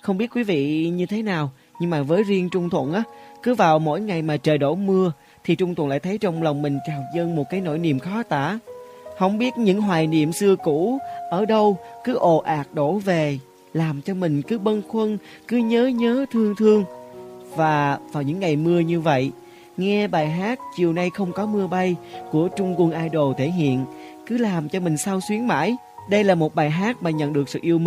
Không biết quý vị như thế nào, nhưng mà với riêng Trung Thuận á, cứ vào mỗi ngày mà trời đổ mưa thì Trung Thuận lại thấy trong lòng mình trào dâng một cái nỗi niềm khó tả. Không biết những hoài niệm xưa cũ ở đâu cứ ồ ạt đổ về, làm cho mình cứ bâng khuâng, cứ nhớ nhớ thương thương. Và vào những ngày mưa như vậy, nghe bài hát Chiều nay không có mưa bay của Trung Quân Idol thể hiện, cứ làm cho mình xao xuyến mãi. Đây là một bài hát mà nhận được sự yêu mến